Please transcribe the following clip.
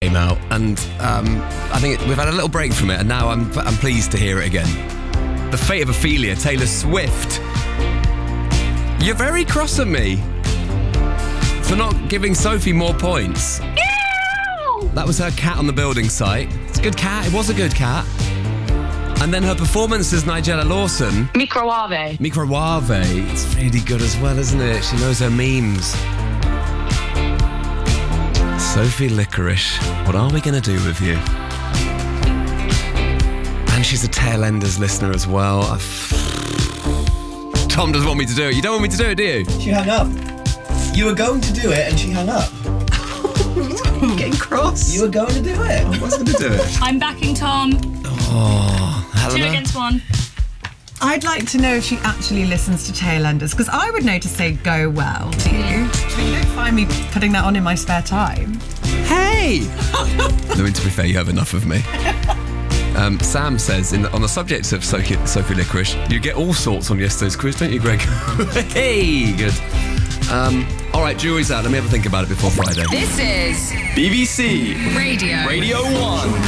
came out, and I think we've had a little break from it, and now I'm pleased to hear it again. The Fate of Ophelia, Taylor Swift. You're very cross at me for not giving Sophie more points. Ew! That was her cat on the building site. It's a good cat. It was a good cat. And then her performance as Nigella Lawson. Microwave. It's really good as well, isn't it? She knows her memes. Sophie Licorice, what are we going to do with you? And she's a Tailenders listener as well. Tom doesn't want me to do it. You don't want me to do it, do you? She hung up. You were going to do it and she hung up. Getting cross. You were going to do it. I was going to do it. I'm backing Tom. Oh, Helena? 2 against 1. I'd like to know if she actually listens to Tailenders, because I would know to say go well to you. So you don't find me putting that on in my spare time. Hey! I mean, to be fair, you have enough of me. Sam says, on the subject of Sophie Licorice, you get all sorts on yesterday's quiz, don't you, Greg? Hey, good. All right, jury's out. Let me have a think about it before Friday. This is BBC Radio 1.